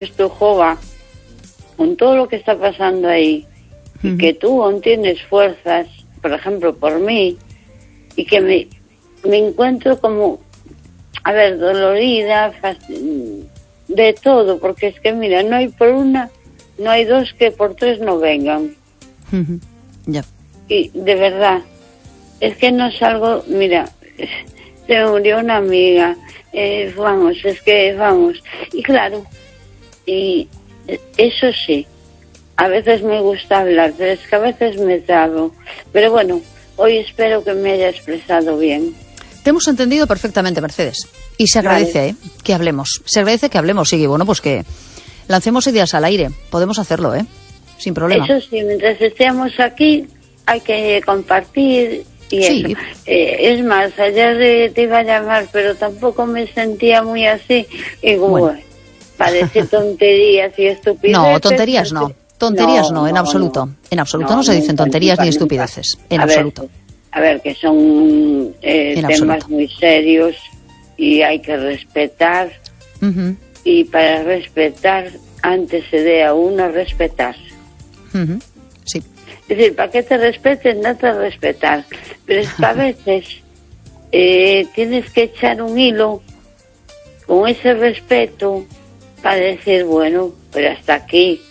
tu jova, con todo lo que está pasando ahí, y que tú aún tienes fuerzas, por ejemplo, por mí, y que me encuentro como, a ver, dolorida, de todo, porque es que mira, no hay por una, no hay dos que por tres no vengan. Ya. Y de verdad, es que no salgo, mira, se me murió una amiga, vamos, y claro, y eso sí, a veces me gusta hablar, pero es que a veces me trabo, pero bueno, hoy espero que me haya expresado bien. Te hemos entendido perfectamente, Mercedes, y se agradece que hablemos, y bueno, pues que lancemos ideas al aire, podemos hacerlo, sin problema. Eso sí, mientras estemos aquí hay que compartir. Y sí. Eso. Es más, ayer te iba a llamar, pero tampoco me sentía muy así. Y bueno, para decir tonterías y estupideces. No, tonterías no. Tonterías no, en absoluto. En absoluto no se dicen tonterías ni estupideces. En absoluto. A ver, que son temas muy serios y hay que respetar. Y para respetar, antes se dé a uno respetarse. Sí. Es decir, para que te respeten, no te respetar. Pero es que a veces tienes que echar un hilo con ese respeto para decir, bueno, pero hasta aquí.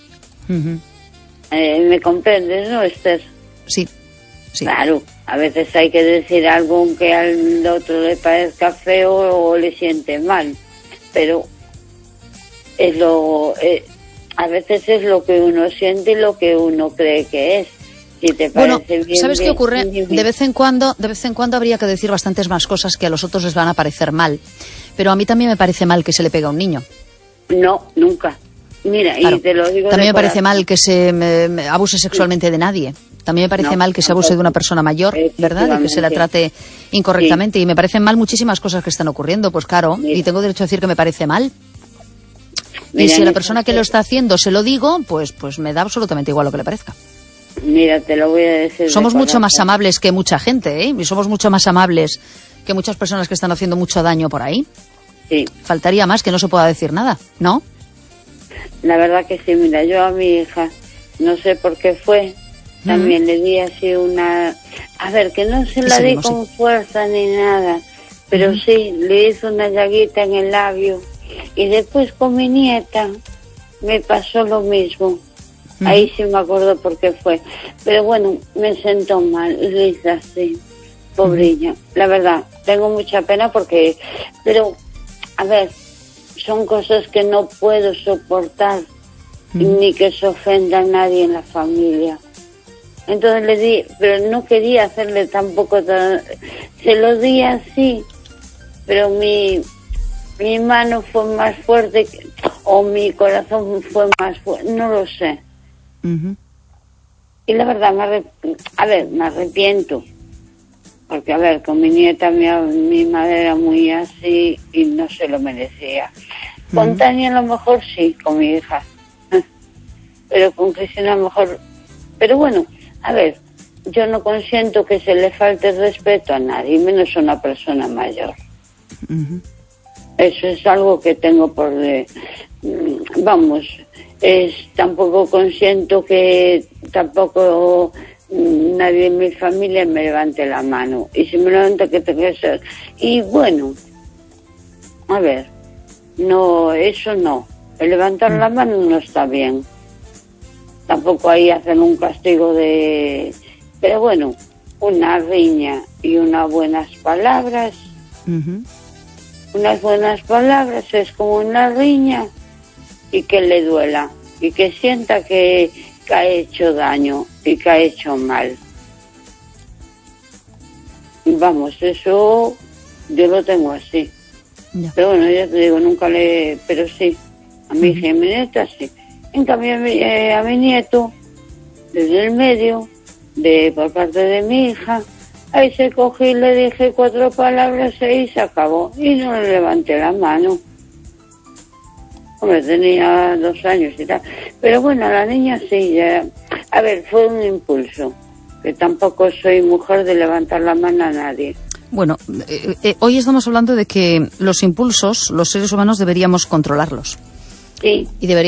¿Me comprendes, no, Esther? Sí. Claro, a veces hay que decir algo aunque al otro le parezca feo o le siente mal. Pero a veces es lo que uno siente y lo que uno cree que es. Si te parece bien, ¿sabes qué ocurre? De vez en cuando habría que decir bastantes más cosas que a los otros les van a parecer mal. Pero a mí también me parece mal que se le pegue a un niño. No, nunca. Mira, claro, y te lo digo. También me parece mal que se abuse sexualmente de nadie. También me parece mal que se abuse de una persona mayor, ¿verdad? Y que se la trate incorrectamente. Sí. Y me parecen mal muchísimas cosas que están ocurriendo. Pues claro, y tengo derecho a decir que me parece mal. Mira, y si a la persona que lo está haciendo se lo digo, pues me da absolutamente igual lo que le parezca. Mira, te lo voy a decir. Somos mucho más amables que mucha gente, Y somos mucho más amables que muchas personas que están haciendo mucho daño por ahí. Sí. Faltaría más que no se pueda decir nada, ¿no? La verdad que sí, mira, yo a mi hija, no sé por qué fue, también le di así una... A ver, que no se la di con fuerza ni nada, pero sí, le hice una llaguita en el labio. Y después con mi nieta me pasó lo mismo. Ahí sí me acuerdo por qué fue. Pero bueno, me sentó mal, le hice así, pobrilla. La verdad, tengo mucha pena porque... Pero, a ver, son cosas que no puedo soportar, ni que se ofenda a nadie en la familia. Entonces le di, pero no quería hacerle tampoco... Se lo di así, pero mi mano fue más fuerte, o mi corazón fue más fuerte, no lo sé. Y la verdad, me arrepiento. Porque, a ver, con mi nieta, mi madre era muy así y no se lo merecía. Con Tania a lo mejor sí, con mi hija. Pero con Cristina a lo mejor... Pero bueno, a ver, yo no consiento que se le falte respeto a nadie, menos a una persona mayor. Eso es algo que tengo por... vamos, tampoco consiento que tampoco... nadie en mi familia me levante la mano, y si me levanta, que tengo que ser. Y bueno, a ver, no, eso no, el levantar la mano no está bien, tampoco ahí hacen un castigo de... Pero bueno, una riña y unas buenas palabras, unas buenas palabras es como una riña, y que le duela y que sienta que ha hecho daño y que ha hecho mal. Vamos, eso yo lo tengo así. Ya. Pero bueno, ya te digo, nunca le... Pero sí, a mi hija y a mi nieta sí. En cambio, a mi nieto, desde el medio, por parte de mi hija, ahí se cogí y le dije 4 palabras y se acabó. Y no le levanté la mano. Hombre, tenía 2 años y tal. Pero bueno, la niña sí, ya... A ver, fue un impulso. Que tampoco soy mujer de levantar la mano a nadie. Bueno, hoy estamos hablando de que los impulsos, los seres humanos deberíamos controlarlos. Sí. Y deberíamos